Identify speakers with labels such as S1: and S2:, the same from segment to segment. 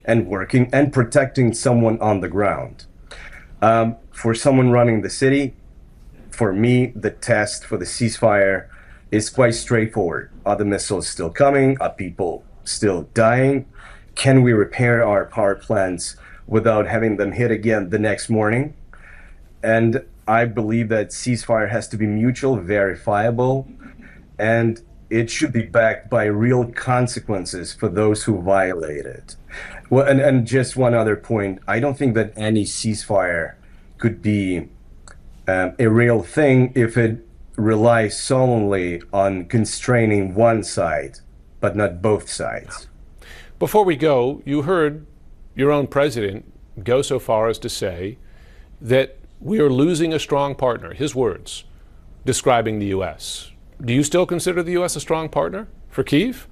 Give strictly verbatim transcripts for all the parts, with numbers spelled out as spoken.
S1: and working and protecting someone on the ground. Um, for someone running the city, for me, the test for the ceasefire is quite straightforward. Are the missiles still coming? Are people still dying? Can we repair our power plants without having them hit again the next morning? And I believe that ceasefire has to be mutual, verifiable, and it should be backed by real consequences for those who violate it. Well, and, and just one other point, I don't think that any ceasefire could be um, a real thing if it relies solely on constraining one side, but not both sides.
S2: Before we go, you heard your own president go so far as to say that we are losing a strong partner, his words, describing the U S. Do you still consider the U S a strong partner for Kyiv?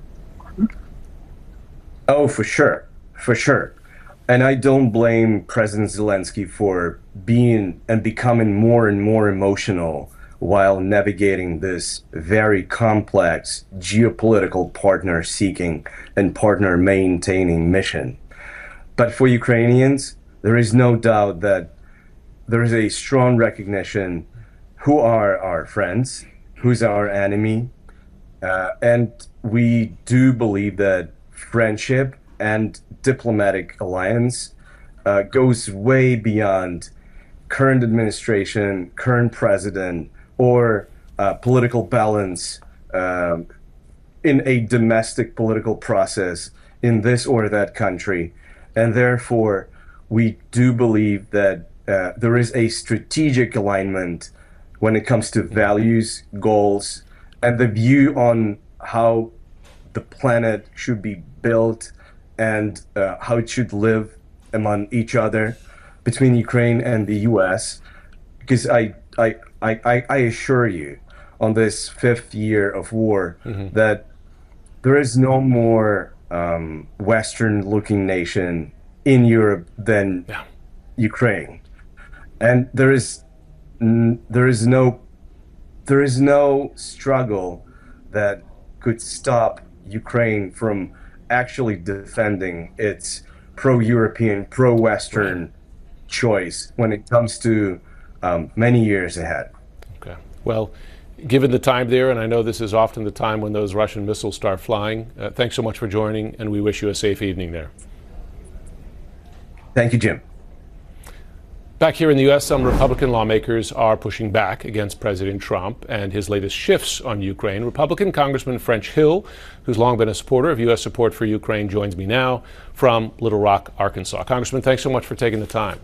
S1: Oh, for sure, for sure. And I don't blame President Zelensky for being and becoming more and more emotional while navigating this very complex geopolitical partner seeking and partner maintaining mission. But for Ukrainians, there is no doubt that there is a strong recognition who are our friends, who's our enemy, uh, and we do believe that friendship and diplomatic alliance uh, goes way beyond current administration, current president, or uh, political balance uh, in a domestic political process in this or that country. And therefore, we do believe that uh, there is a strategic alignment when it comes to values, goals, and the view on how the planet should be built and uh, how it should live among each other between Ukraine and the U S. Because I, I, I, I assure you, on this fifth year of war, mm-hmm. that there is no more um, Western-looking nation in Europe than yeah. Ukraine, and there is n- there is no there is no struggle that could stop Ukraine from actually defending its pro-European, pro-Western right. choice when it comes to um, many years ahead.
S2: Okay. Well, given the time there, and I know this is often the time when those Russian missiles start flying, uh, thanks so much for joining, and we wish you a safe evening there.
S1: Thank you, Jim.
S2: Back here in the U S, some Republican lawmakers are pushing back against President Trump and his latest shifts on Ukraine. Republican Congressman French Hill, who's long been a supporter of U S support for Ukraine, joins me now from Little Rock, Arkansas. Congressman, thanks so much for taking the time.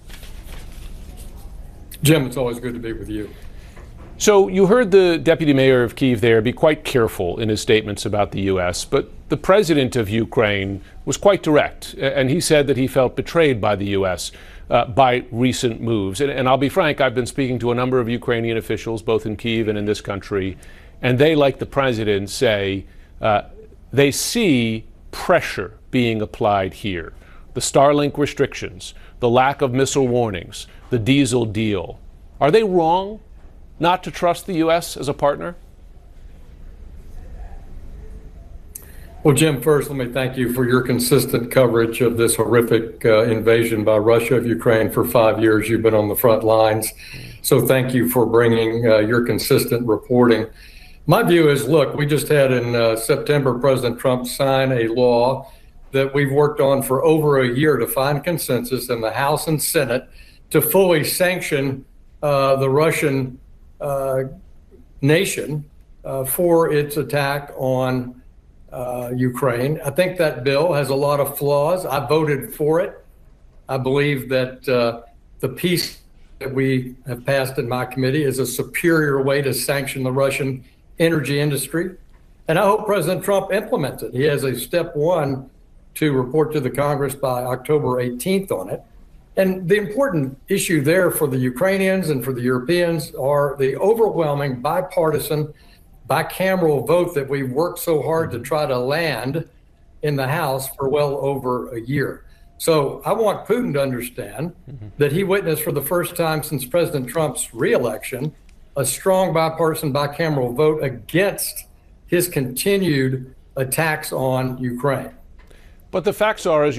S3: Jim, it's always good to be with you.
S2: So you heard the deputy mayor of Kyiv there be quite careful in his statements about the U S, but the president of Ukraine was quite direct, and he said that he felt betrayed by the U S uh, by recent moves. And, and I'll be frank, I've been speaking to a number of Ukrainian officials, both in Kyiv and in this country, and they, like the president, say uh, they see pressure being applied here. The Starlink restrictions, the lack of missile warnings, the diesel deal. Are they wrong not to trust the U S as a partner?
S3: Well, Jim, first, let me thank you for your consistent coverage of this horrific uh, invasion by Russia of Ukraine. For five years, you've been on the front lines. So thank you for bringing uh, your consistent reporting. My view is, look, we just had in uh, September, President Trump sign a law that we've worked on for over a year to find consensus in the House and Senate to fully sanction uh, the Russian uh, nation uh, for its attack on Uh, Ukraine. I think that bill has a lot of flaws. I voted for it. I believe that uh, the piece that we have passed in my committee is a superior way to sanction the Russian energy industry. And I hope President Trump implements it. He has a step one to report to the Congress by October eighteenth on it. And the important issue there for the Ukrainians and for the Europeans are the overwhelming bipartisan bicameral vote that we've worked so hard to try to land in the House for well over a year. So I want Putin to understand mm-hmm. that he witnessed for the first time since President Trump's reelection a strong bipartisan bicameral vote against his continued attacks on Ukraine.
S2: But the facts are, as